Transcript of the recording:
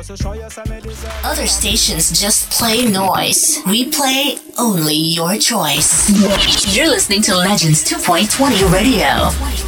Other stations just play noise. We play only your choice. You're listening to Legends 2.20 Radio.